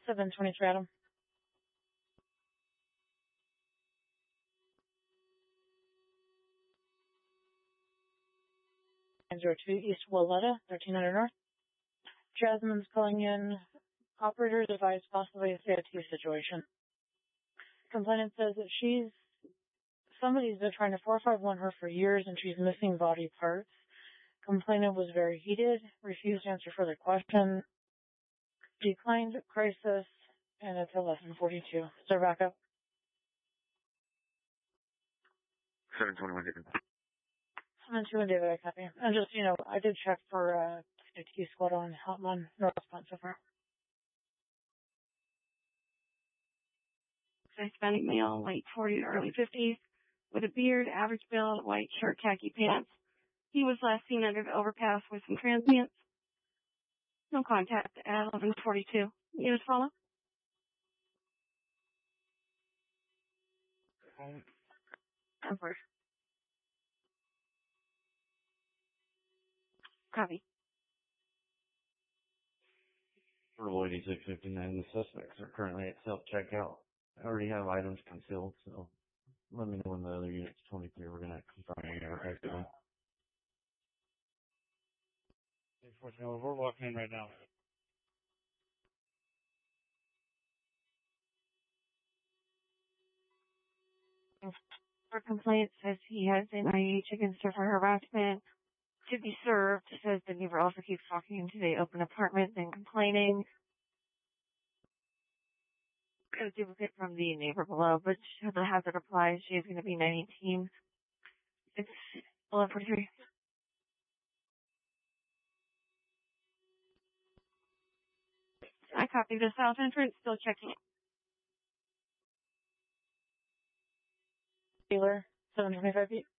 723 Adam. And 02 East Walletta, 1300 North. Jasmine's calling in. Operators advise possibly a CIT situation. Complainant says that somebody's been trying to 451 her for years and she's missing body parts. Complainant was very heated, refused to answer further questions, declined crisis, and it's 11:42. Sir, back up. 721 David. 721 David, I copy. And just, I did check for CIT squad on Hotman, no response so far. Hispanic male, late 40s, early 50s, with a beard, average build, white shirt, khaki pants. He was last seen under the overpass with some transients. No contact at 11:42. Units follow? Over. Copy. Portable 8659, the suspects are currently at self-checkout. I already have items concealed, so let me know when the other unit's 23. We're going to confirm our accident. Unfortunately, we're walking in right now. For complaint says he has an IH against her for harassment. To be served, says the neighbor also keeps walking into the open apartment and complaining. A duplicate from the neighbor below, but the hazard applies. She's going to be 19. It's 11:43. I copy the south entrance, still checking. Taylor, 725 feet.